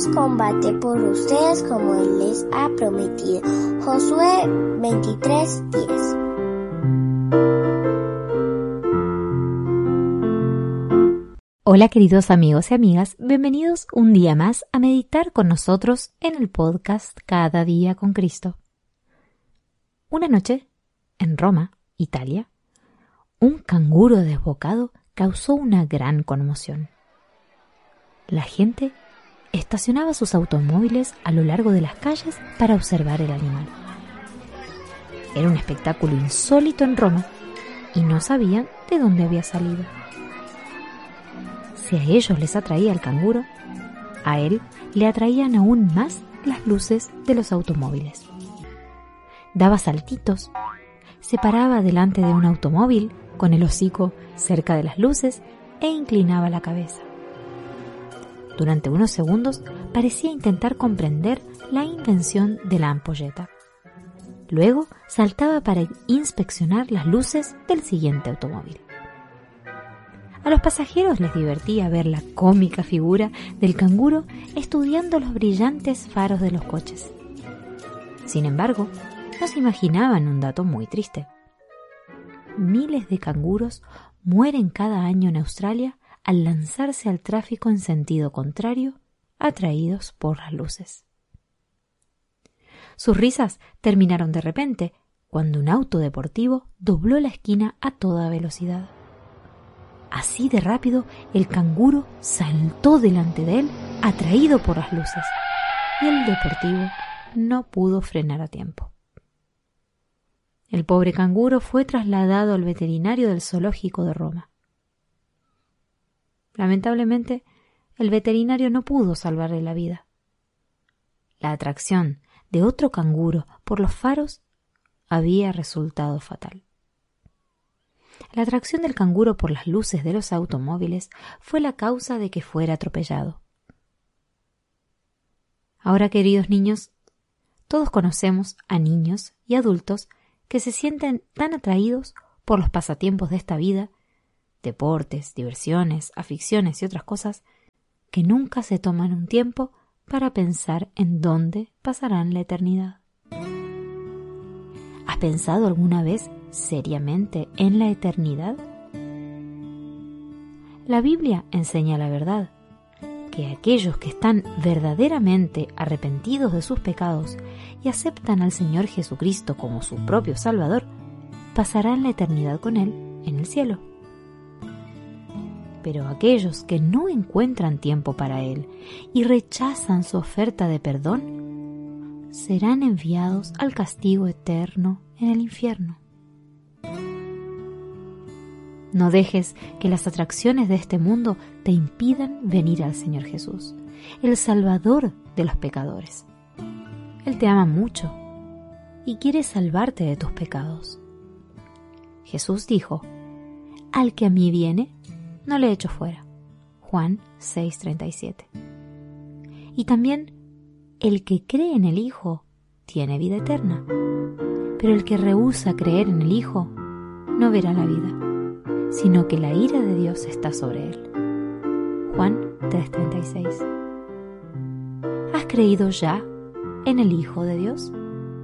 combate por ustedes como Él les ha prometido. Josué 23:10. Hola queridos amigos y amigas, bienvenidos un día más a meditar con nosotros en el podcast Cada Día con Cristo. Una noche, en Roma, Italia, un canguro desbocado causó una gran conmoción. La gente estacionaba sus automóviles a lo largo de las calles para observar el animal. Era un espectáculo insólito en Roma y no sabían de dónde había salido. Si a ellos les atraía el canguro, a él le atraían aún más las luces de los automóviles. Daba saltitos, se paraba delante de un automóvil con el hocico cerca de las luces e inclinaba la cabeza. Durante unos segundos parecía intentar comprender la invención de la ampolleta. Luego saltaba para inspeccionar las luces del siguiente automóvil. A los pasajeros les divertía ver la cómica figura del canguro estudiando los brillantes faros de los coches. Sin embargo, no se imaginaban un dato muy triste. Miles de canguros mueren cada año en Australia al lanzarse al tráfico en sentido contrario, atraídos por las luces. Sus risas terminaron de repente, cuando un auto deportivo dobló la esquina a toda velocidad. Así de rápido, el canguro saltó delante de él, atraído por las luces, y el deportivo no pudo frenar a tiempo. El pobre canguro fue trasladado al veterinario del zoológico de Roma. Lamentablemente, el veterinario no pudo salvarle la vida. La atracción de otro canguro por los faros había resultado fatal. La atracción del canguro por las luces de los automóviles fue la causa de que fuera atropellado. Ahora, queridos niños, todos conocemos a niños y adultos que se sienten tan atraídos por los pasatiempos de esta vida, deportes, diversiones, aficiones y otras cosas, que nunca se toman un tiempo para pensar en dónde pasarán la eternidad. ¿Has pensado alguna vez seriamente en la eternidad? La Biblia enseña la verdad, que aquellos que están verdaderamente arrepentidos de sus pecados y aceptan al Señor Jesucristo como su propio Salvador, pasarán la eternidad con Él en el cielo. Pero aquellos que no encuentran tiempo para Él y rechazan su oferta de perdón, serán enviados al castigo eterno en el infierno. No dejes que las atracciones de este mundo te impidan venir al Señor Jesús, el Salvador de los pecadores. Él te ama mucho y quiere salvarte de tus pecados. Jesús dijo: al que a mí viene, no le echo fuera. Juan 6:37. Y también, el que cree en el Hijo tiene vida eterna, pero el que rehúsa creer en el Hijo no verá la vida, sino que la ira de Dios está sobre él. Juan 3:36. ¿Has creído ya en el Hijo de Dios?